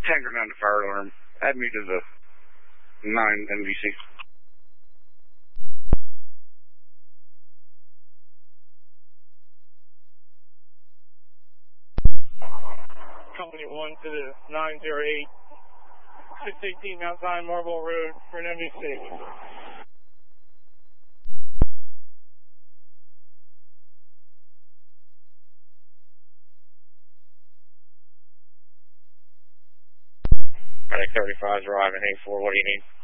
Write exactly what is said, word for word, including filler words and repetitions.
Tanker nine to fire alarm. Add me to the nine N B C. Company one to the nine zero eight, six eighteen Mount Zion Marble Road for an N B C. Medic thirty-five is arriving, eight four, what do you need?